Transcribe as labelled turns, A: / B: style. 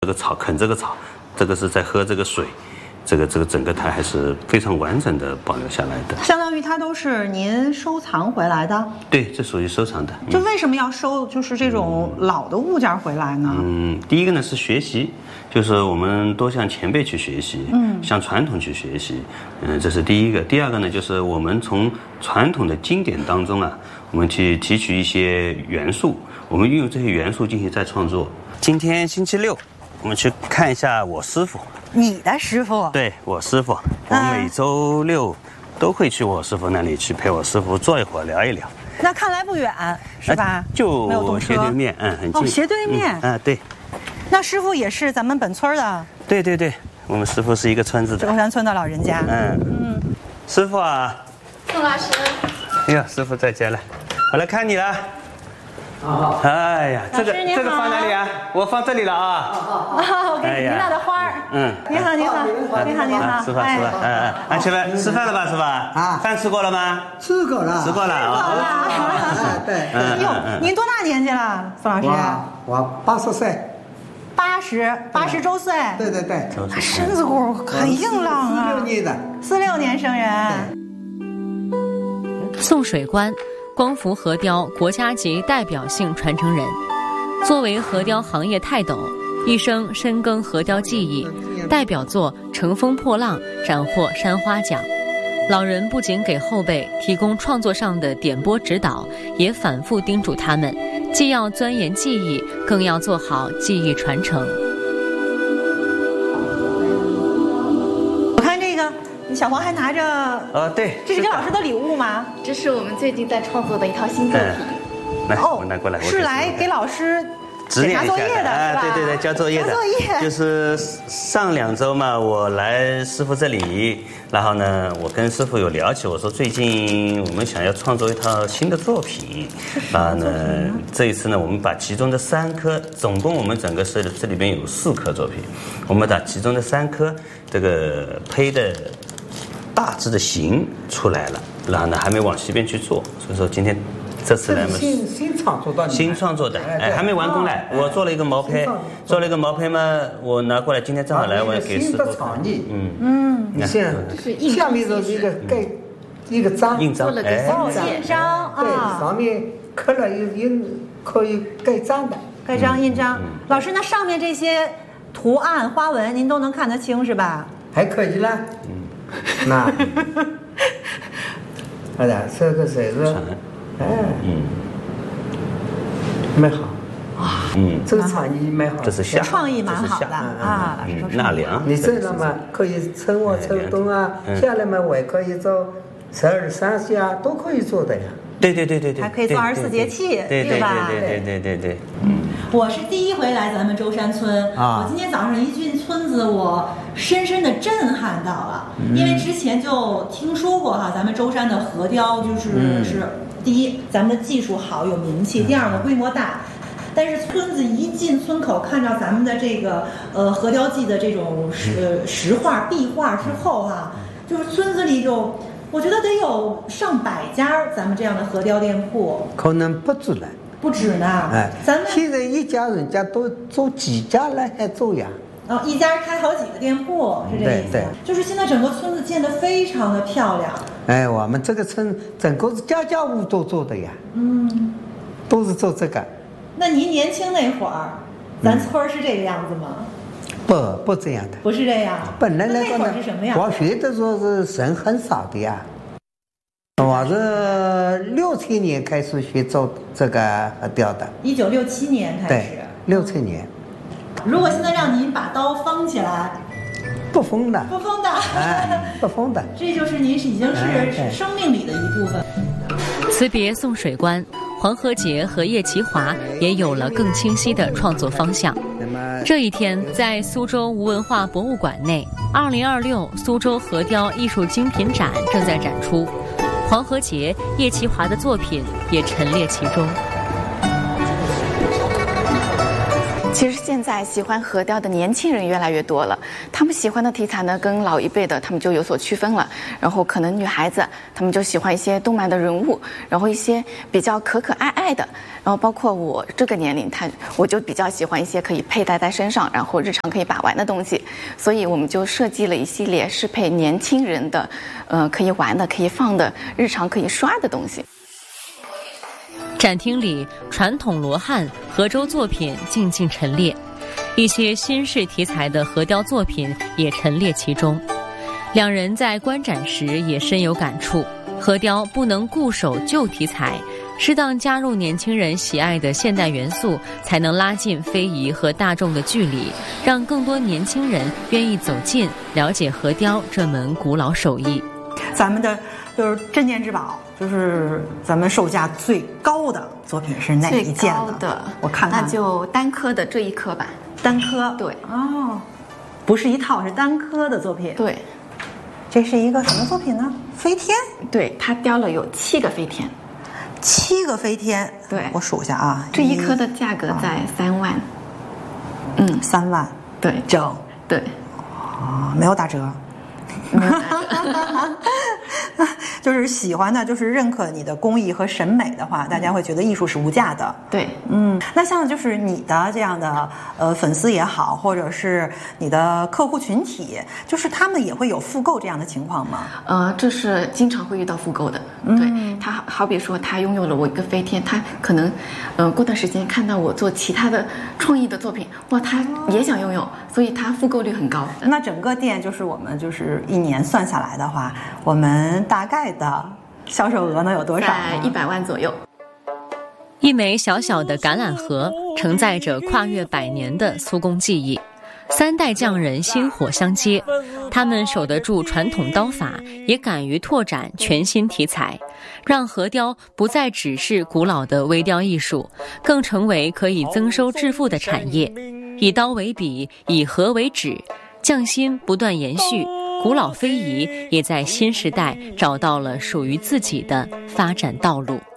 A: 这个草啃这个草，这个是在喝这个水，这个整个它还是非常完整的保留下来的。
B: 相当于它都是您收藏回来的？
A: 对，这属于收藏的。
B: 就为什么要收就是这种老的物件回来呢？
A: 第一个呢是学习，就是我们多向前辈去学习，向传统去学习，这是第一个。第二个呢就是我们从传统的经典当中啊，我们去提取一些元素，我们运用这些元素进行再创作。今天星期六。我们去看一下我师傅。
B: 你的师傅？
A: 对，我师傅，我每周六都会去我师傅那里去陪我师傅坐一会儿聊一聊。
B: 那看来不远是吧？
A: 就斜对面，很近。
B: 斜对面。
A: 对。
B: 那师傅也是咱们本村的？
A: 对对对，我们师傅是一个村子的。
B: 舟山村的老人家。
A: 师傅啊。
C: 宋老师。
A: 哎呀，师傅再见了，我来看你了。哎呀，这个放哪里啊？我放这里了啊。
B: 我给您拿的花儿。你好，你好，你好，你好。
A: 吃饭。吃饭，吃饭了吧，是吧？饭吃过了吗？
D: 吃过了。
B: 对。哟，您多大年纪了，宋老师？
D: 我80岁。
B: 80周岁。
D: 对。
B: 身子骨很硬朗啊。
D: 46年的。
B: 46年生人。
E: 宋水官。光伏核雕国家级代表性传承人，作为核雕行业泰斗，一生深耕核雕技艺，代表作《乘风破浪》斩获山花奖。老人不仅给后辈提供创作上的点拨指导，也反复叮嘱他们，既要钻研技艺，更要做好技艺传承。
B: 小黄还拿着
A: 对，
B: 这是给老师的礼物吗？
C: 这是我们最近在创作的一套新作品。
A: 来，我拿过来。
B: 是来给老师检查作业的，是吧？
A: 对，交作业的。就是上2周嘛，我来师傅这里，然后呢，我跟师傅有聊起，我说最近我们想要创作一套新的作品，然后呢，这一次呢，我们把其中的3颗，总共我们整个是这里边有4颗作品，我们把其中的3颗这个胚的大致的形出来了，然后呢还没往西边去做，所以说今天这次来嘛，新创作的，还没完工嘞。我做了一个毛坯，嘛，我拿过来，今天正好来，我要给师傅看。
D: 你像下面是一个章，
A: 印章，
C: 做了个印
B: 章，
D: 对，上面刻了可以盖章的，
B: 盖章印章。老师，那上面这些图案花纹您都能看得清是吧？
D: 还可以啦。那，这个谁是？蛮好。这个创意蛮好。
A: 这是夏，
B: 创意蛮好的啊。
A: 纳凉。
D: 你这样嘛，可以春夏秋冬啊，下来嘛我也可以做12、30啊，都可以做的呀。
A: 对，
B: 还可以做24节气，对吧？
A: 对。
B: 我是第一回来咱们舟山村我今天早上一进村子，我深深的震撼到了，因为之前就听说过咱们舟山的核雕是第一，咱们的技术好有名气；第二呢，规模大。但是村子一进村口，看到咱们的这个核雕技的这种石画、壁画之后就是村子里我觉得得有上百家咱们这样的核雕店铺，
D: 可能不止了。
B: 不止呢，咱们
D: 现在一家人家都做几家了还做呀？
B: 一家开好几个店铺，是这意思。对，就是现在整个村子建得非常的漂亮。
D: 我们这个村整个是家家户都做的呀。都是做这个。
B: 那您年轻那会儿，咱村是这个样子吗？
D: 不这样的。
B: 不是这样。
D: 本来那
B: 会儿是什么样？
D: 我学的时候是人很少的呀。我是67年开始学做这个核雕的。
B: 1967年开始。
D: 对，67年。
B: 如果现在让您把刀封起来，
D: 不封的。
B: 不封的。
D: 不封的。
B: 这就是您已经是生命里的一部分。
E: 辞别宋水官，黄和杰和叶其华也有了更清晰的创作方向。这一天，在苏州吴文化博物馆内，2026苏州核雕艺术精品展正在展出，黄和杰、叶其华的作品也陈列其中。
C: 其实现在喜欢核雕的年轻人越来越多了，他们喜欢的题材呢，跟老一辈的他们就有所区分了。然后可能女孩子他们就喜欢一些动漫的人物，然后一些比较可可爱爱的。然后包括我这个年龄，我就比较喜欢一些可以佩戴在身上，然后日常可以把玩的东西。所以我们就设计了一系列适配年轻人的，可以玩的、可以放的、日常可以刷的东西。
E: 展厅里，传统罗汉、河州作品静静陈列，一些新式题材的核雕作品也陈列其中。两人在观展时也深有感触，核雕不能固守旧题材，适当加入年轻人喜爱的现代元素，才能拉近非遗和大众的距离，让更多年轻人愿意走近了解核雕这门古老手艺。
B: 咱们的就是镇店之宝，就是咱们售价最高的作品是哪一件
C: 最高的？
B: 我看看，
C: 那就单颗的这一颗吧。
B: 单颗？
C: 对。
B: 哦，不是一套，是单颗的作品。
C: 对。
B: 这是一个什么作品呢？飞天？
C: 对，它雕了有7个飞天。
B: 7个飞天？
C: 对，
B: 我数一下啊。
C: 这一颗的价格在3万。
B: 3万。
C: 对，
B: 整。
C: 对。
B: 哦，没有打折。没有打折。就是喜欢的，就是认可你的工艺和审美的话，大家会觉得艺术是无价的。
C: 对，
B: 那像就是你的这样的粉丝也好，或者是你的客户群体，就是他们也会有复购这样的情况吗？
C: 这是经常会遇到复购的。对，他好比说他拥有了我一个飞天，他可能过段时间看到我做其他的创意的作品，哇，他也想拥有，所以他复购率很高。
B: 那整个店就是我们就是1年算下来的话，我们大概的销售额能有多少？
C: 在100万左右。
E: 一枚小小的橄榄核，承载着跨越100年的苏工技艺。3代匠人薪火相接，他们守得住传统刀法，也敢于拓展全新题材，让核雕不再只是古老的微雕艺术，更成为可以增收致富的产业。以刀为笔，以核为纸，匠心不断延续，古老非遗也在新时代找到了属于自己的发展道路。